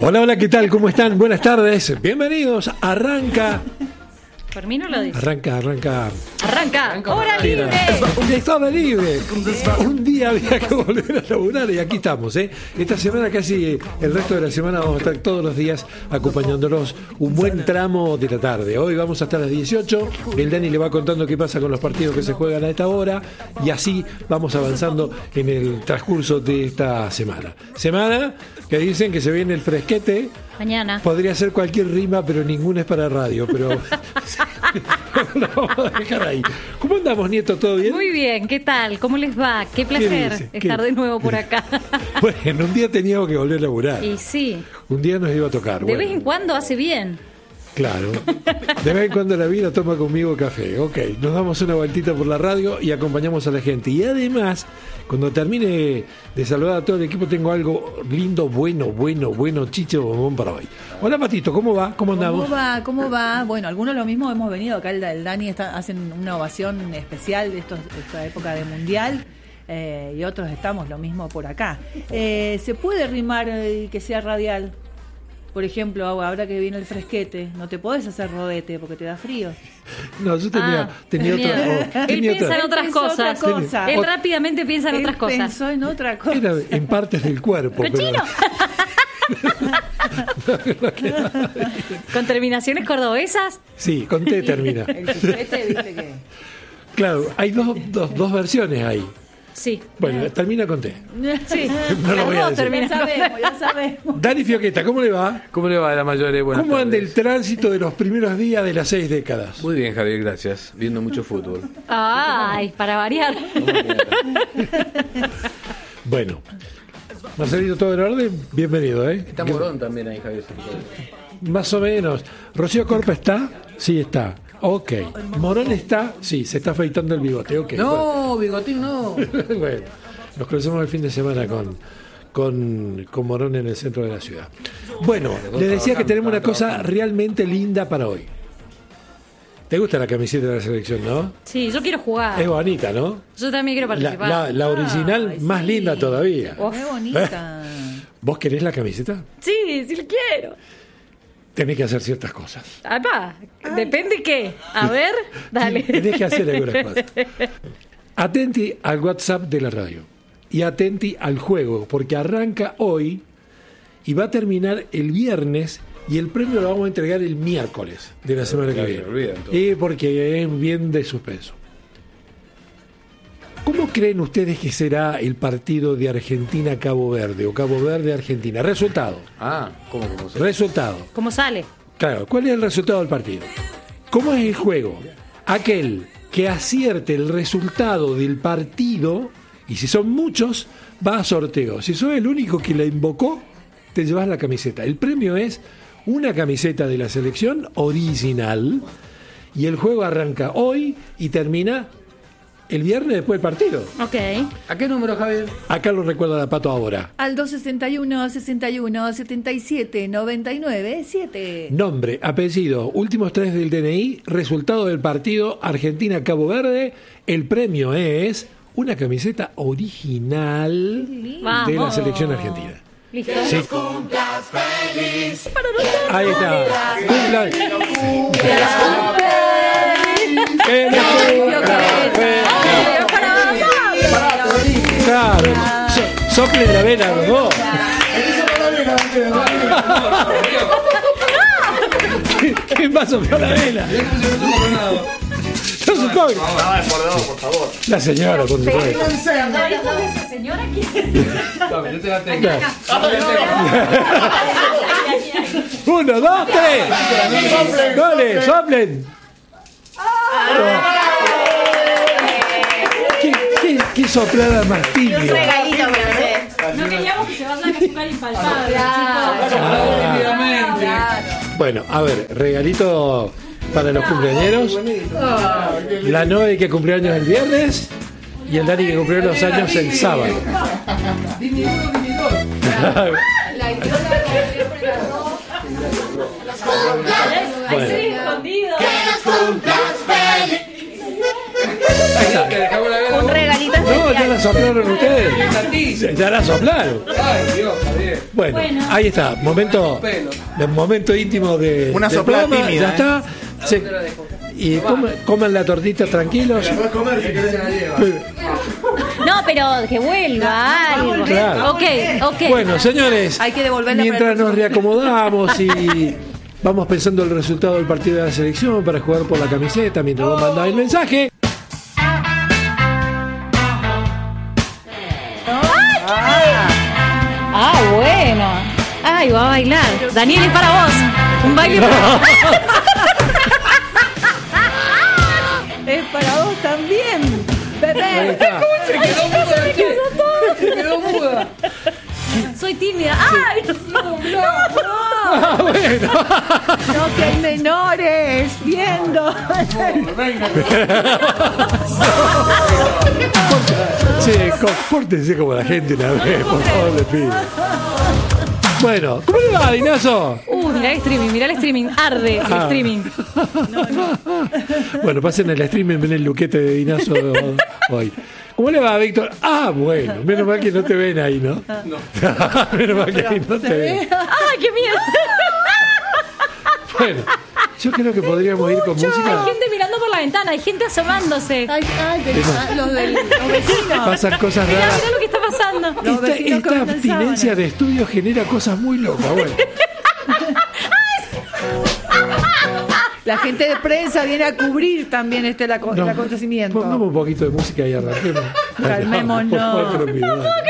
Hola, hola, ¿qué tal? ¿Cómo están? Buenas tardes. Bienvenidos. Arranca. Por mí no lo dice. Arranca. ¡Hora libre! Estaba libre. Un día había que volver a laburar y aquí estamos, ¿eh? Esta semana, casi el resto de la semana, vamos a estar todos los días acompañándolos un buen tramo de la tarde. Hoy vamos hasta las 18. El Dani le va contando qué pasa con los partidos que se juegan a esta hora y así vamos avanzando en el transcurso de esta semana. Semana que dicen que se viene el fresquete. Mañana. Podría ser cualquier rima, pero ninguna es para radio, pero lo vamos a dejar ahí. ¿Cómo andamos, Nieto? ¿Todo bien? Muy bien, ¿qué tal? ¿Cómo les va? Qué placer estar de nuevo por acá. Bueno, un día teníamos que volver a laburar. Y sí. Un día nos iba a tocar. De vez en cuando hace bien. Claro. De vez en cuando la vida toma conmigo café. Ok, nos damos una vueltita por la radio y acompañamos a la gente. Y además, cuando termine de saludar a todo el equipo, tengo algo lindo, bueno, chicho, bombón para hoy. Hola, Patito, ¿cómo va? ¿Cómo andamos? ¿Cómo va? Bueno, algunos lo mismo hemos venido acá, el Dani hacen una ovación especial de esta época de Mundial. Y otros estamos lo mismo por acá. ¿Se puede rimar que sea radial? Por ejemplo, ahora que viene el fresquete, no te podés hacer rodete porque te da frío. No, yo tenía otra. Él piensa en otras cosas. Él rápidamente piensa en otras cosas. Pensó en otra cosa. Era en partes del cuerpo. ¡Cochino! ¿Con terminaciones cordobesas? Sí, con T termina. El chupete, viste que... Claro, hay dos versiones ahí. Sí. Bueno, termina con T. Sí. No lo voy a decir. Ya sabemos. Dani Fioqueta, ¿cómo le va? ¿Cómo le va a la mayoría? Buenas ¿Cómo anda tardes. el tránsito de los primeros días de las 6 décadas? Muy bien, Javier, gracias. Viendo mucho fútbol. Ay, para variar. Bueno, Marcelito, ¿todo en orden? Bienvenido, ¿eh? Está Morón también ahí, Javier. Más o menos. ¿Rocío Corpa está? Sí, está. Ok. ¿Morón está? Sí, se está afeitando el bigote. Ok. No, Bigotín no. Bueno, nos cruzamos el fin de semana con Morón en el centro de la ciudad. Bueno, le decía que tenemos una cosa realmente linda para hoy. ¿Te gusta la camiseta de la selección, no? Sí, yo quiero jugar. Es bonita, ¿no? Yo también quiero participar. La original, más linda todavía. Qué bonita. ¿Vos querés la camiseta? Sí, sí lo quiero. Tenés que hacer ciertas cosas. Apá, depende qué. A ver, dale. Tenés que hacer algunas cosas. Atenti al WhatsApp de la radio y atenti al juego, porque arranca hoy y va a terminar el viernes y el premio lo vamos a entregar el miércoles de la semana que viene. Y porque es bien de suspenso. ¿Cómo creen ustedes que será el partido de Argentina-Cabo Verde o Cabo Verde-Argentina? Resultado. ¿Cómo se Resultado. ¿Cómo sale? Claro, ¿cuál es el resultado del partido? ¿Cómo es el juego? Aquel que acierte el resultado del partido, y si son muchos, va a sorteo. Si sos el único que la invocó, te llevas la camiseta. El premio es una camiseta de la selección original, y el juego arranca hoy y termina el viernes después del partido. Ok. ¿A qué número, Javier? Acá lo recuerda la Pato ahora. Al 261-61-77-99-7. Nombre, apellido, últimos 3 del DNI, resultado del partido Argentina-Cabo Verde. El premio es una camiseta original de la Vamos. selección argentina. Listo. Sí. Ahí está. Cumplan. Claro. Soplen la vela los dos. ¿Quién va a soplar la vela? No se toque. Por favor. La señora, por supuesto. ¿Esa señora quién? Dame, yo te la tengo. 1, 2, 3. Dale, soplen. ¿Qué soplada más tibia? No queríamos que se vaya a buscar impalpable. Bueno, a ver, regalito para los cumpleañeros. La Noe que cumplió años el viernes y el Dani que cumplió los años el sábado. Bueno. Escondido. Un regalito No, ya la soplaron ustedes. Ya la soplaron. Ay, Dios, Javier. Bueno, ahí está. Momento íntimo de. Una del soplada programa. tímida. Ya está. Y coman la tortita tranquilos. No, pero que vuelva algo. Claro. Ok. Bueno, señores, Hay que devolverla mientras para el nos reacomodamos y vamos pensando el resultado del partido de la selección para jugar por la camiseta, mientras vos mandás el mensaje. Bueno. Ay, va a bailar. Daniel, es para vos. Un baile para vos. Es para vos también, Ahí bebé. está. Se quedó muda. Soy tímida. ¡Ay! Ah, bueno. No, que hay menores viendo. Sí, compórtense como la gente una vez, por favor, les pido. Bueno, ¿cómo le va, Dinazo? Mirá el streaming. Arde el streaming. Bueno, pasen el streaming, ven el luquete de Dinazo hoy. ¿Cómo le va, Víctor? Bueno, menos mal que no te ven ahí, ¿no? No. Menos mal que ahí no te ven. ¡Ay, qué miedo! Bueno, yo creo que podríamos ir con música. Hay gente mirando por la ventana, hay gente asomándose. Los vecinos. Pasan cosas Mirá raras. lo que está pasando. Los vecinos Esta con abstinencia de estudio genera cosas muy locas. Bueno, La gente de prensa viene a cubrir también el acontecimiento. pongamos un poquito de música y arranquemos. Calmémonos. Por favor, te lo pido, dale.